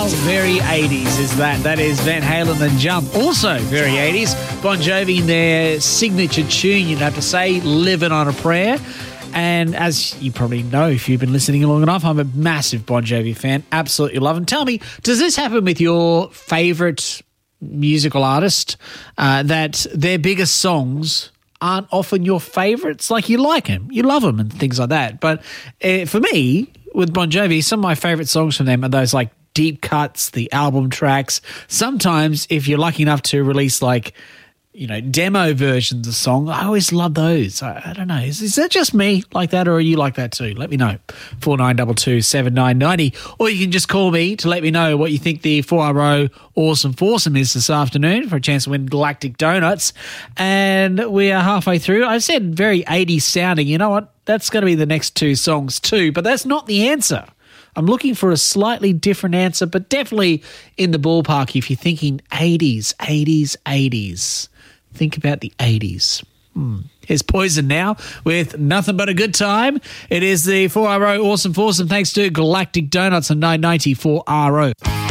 How very 80s is that? That is Van Halen and Jump. Also very 80s. Bon Jovi in their signature tune, you'd have to say, Living on a Prayer. And as you probably know, if you've been listening long enough, I'm a massive Bon Jovi fan. Absolutely love him. Tell me, does this happen with your favourite musical artist, that their biggest songs aren't often your favourites? Like, you like them, you love them and things like that. But for me, with Bon Jovi, some of my favourite songs from them are those like deep cuts, the album tracks. Sometimes if you're lucky enough to release like, you know, demo versions of song, I always love those. I don't know. Is that just me like that, or are you like that too? Let me know. 4922 7990. Or you can just call me to let me know what you think the 4RO Awesome Foursome is this afternoon for a chance to win Galactic Donuts. And we are halfway through. I said very 80s sounding. You know what? That's going to be the next two songs too, but that's not the answer. I'm looking for a slightly different answer, but definitely in the ballpark if you're thinking 80s, 80s, 80s. Think about the 80s. Here's Poison now with Nothing But a Good Time. It is the 4RO Awesome Foursome thanks to Galactic Donuts on 990 4RO.